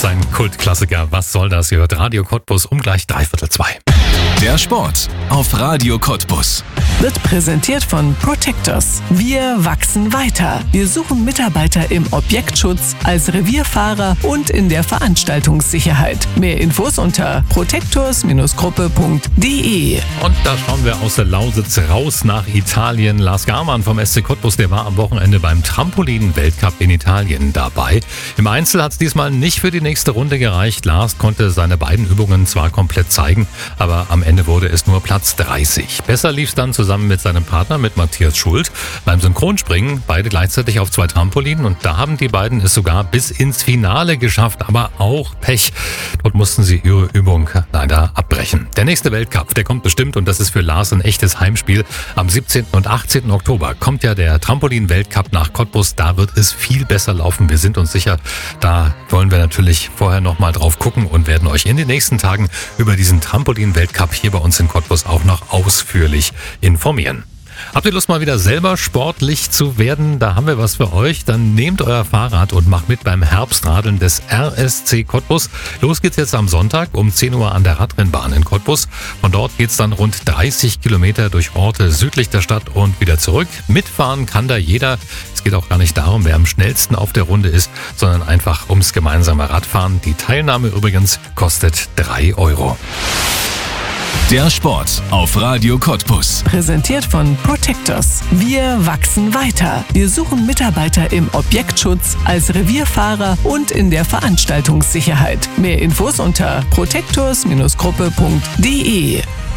sein Kultklassiker. Was soll das? Ihr hört Radio Cottbus um gleich 3:45. Der Sport auf Radio Cottbus wird präsentiert von Protectors. Wir wachsen weiter. Wir suchen Mitarbeiter im Objektschutz, als Revierfahrer und in der Veranstaltungssicherheit. Mehr Infos unter protectors-gruppe.de. Und da schauen wir aus der Lausitz raus nach Italien. Lars Garmann vom SC Cottbus, der war am Wochenende beim Trampolin-Weltcup in Italien dabei. Im Einzel hat es diesmal nicht für die nächste Runde gereicht. Lars konnte seine beiden Übungen zwar komplett zeigen, aber am Ende wurde es nur Platz 30. Besser lief es dann zusammen mit seinem Partner, mit Matthias Schult, beim Synchronspringen, beide gleichzeitig auf 2 Trampolinen, und da haben die beiden es sogar bis ins Finale geschafft, aber auch Pech. Dort mussten sie ihre Übung leider abbrechen. Der nächste Weltcup, der kommt bestimmt, und das ist für Lars ein echtes Heimspiel. Am 17. und 18. Oktober kommt ja der Trampolin-Weltcup nach Cottbus. Da wird es viel besser laufen, wir sind uns sicher. Da wollen wir natürlich vorher nochmal drauf gucken und werden euch in den nächsten Tagen über diesen Trampolin-Weltcup hier bei uns in Cottbus auch noch ausführlich informieren. Habt ihr Lust, mal wieder selber sportlich zu werden? Da haben wir was für euch. Dann nehmt euer Fahrrad und macht mit beim Herbstradeln des RSC Cottbus. Los geht's jetzt am Sonntag um 10 Uhr an der Radrennbahn in Cottbus. Von dort geht's dann rund 30 Kilometer durch Orte südlich der Stadt und wieder zurück. Mitfahren kann da jeder. Es geht auch gar nicht darum, wer am schnellsten auf der Runde ist, sondern einfach ums gemeinsame Radfahren. Die Teilnahme übrigens kostet 3 Euro. Der Sport auf Radio Cottbus. Präsentiert von Protectors. Wir wachsen weiter. Wir suchen Mitarbeiter im Objektschutz, als Revierfahrer und in der Veranstaltungssicherheit. Mehr Infos unter protectors-gruppe.de.